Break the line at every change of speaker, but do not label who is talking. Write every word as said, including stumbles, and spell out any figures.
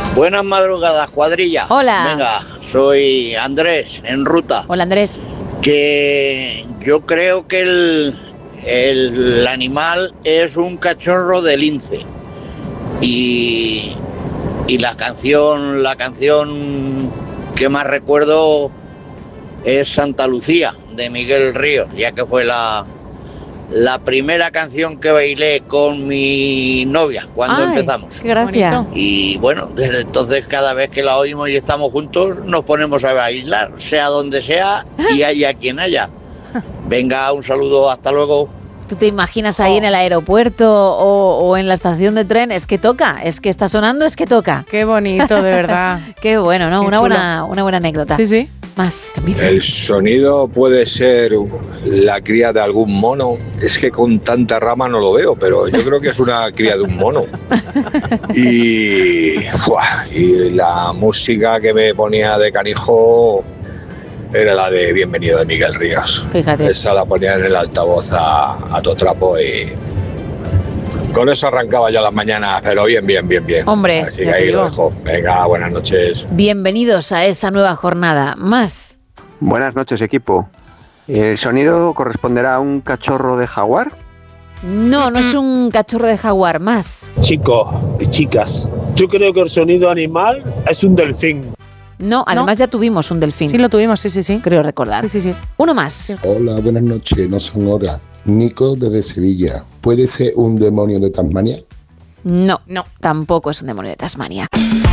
Buenas madrugadas, cuadrilla.
Hola.
Venga, soy Andrés, en ruta.
Hola, Andrés.
Que yo creo que el, el animal es un cachorro de lince. Y, y la canción, la canción que más recuerdo es Santa Lucía, de Miguel Ríos, ya que fue la... La primera canción que bailé con mi novia cuando
Ay,
empezamos.
Qué gracia.
Y bueno, desde entonces cada vez que la oímos y estamos juntos nos ponemos a bailar, sea donde sea y haya quien haya. Venga, un saludo, hasta luego.
¿Tú te imaginas ahí en el aeropuerto o, o en la estación de tren? Es que toca, es que está sonando, es que toca.
Qué bonito, de verdad.
Qué bueno, ¿no?
Qué
Una
chulo.
buena, una buena anécdota.
Sí, sí.
Más.
El sonido puede ser la cría de algún mono. Es que con tanta rama no lo veo, pero yo creo que es una cría de un mono. Y, ¡fua! Y la música que me ponía de canijo era la de Bienvenido de Miguel Ríos.
Fíjate.
Esa la ponía en el altavoz a, a todo trapo y con eso arrancaba ya las mañanas, pero bien, bien, bien, bien.
Hombre,
así
ya
que
te
ahí lo
digo.
dejo. Venga, buenas noches.
Bienvenidos a esa nueva jornada. Más.
Buenas noches, equipo. ¿El sonido corresponderá a un cachorro de jaguar?
No, no es un cachorro de jaguar. Más.
Chicos y chicas, yo creo que el sonido animal es un delfín.
No, además ya tuvimos un delfín.
Sí, lo tuvimos, sí, sí, sí.
Creo recordar.
Sí, sí, sí.
Uno más.
Hola, buenas noches, no son horas. Nico desde Sevilla. ¿Puede ser un demonio de Tasmania?
No, no, tampoco es un demonio de Tasmania.